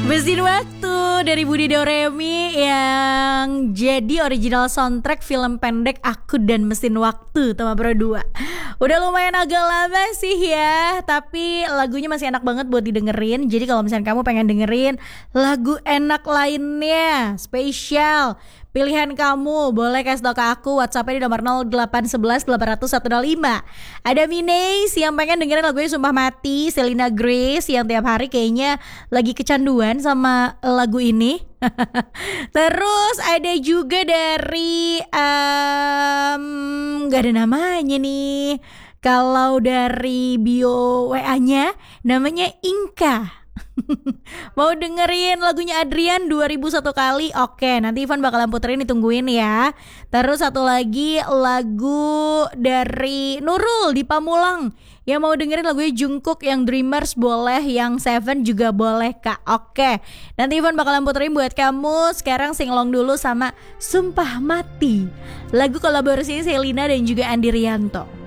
Mesin Waktu dari Budi Doremi yang jadi original soundtrack film pendek Aku dan Mesin Waktu Tama Pro 2. Udah lumayan agak lama sih ya, tapi lagunya masih enak banget buat didengerin. Jadi kalau misalnya kamu pengen dengerin lagu enak lainnya, spesial pilihan kamu, boleh kasih tau ke aku. WhatsAppnya di nomor 0811 800 105. Ada Mineis yang pengen dengerin lagunya Sumpah Mati, Selena Grace yang tiap hari kayaknya lagi kecanduan sama lagu ini. Terus ada juga dari gak ada namanya nih. Kalau dari bio WA-nya namanya Inka. Mau dengerin lagunya Adrian 2001 kali? Oke, nanti Ivan bakalan puterin, ditungguin ya. Terus satu lagi lagu dari Nurul di Pamulang. Yang mau dengerin lagunya Jungkook yang Dreamers boleh, yang Seven juga boleh Kak. Oke, nanti Ivan bakalan puterin buat kamu. Sekarang singlong dulu sama Sumpah Mati, lagu kolaborasi Selena dan juga Andi Rianto.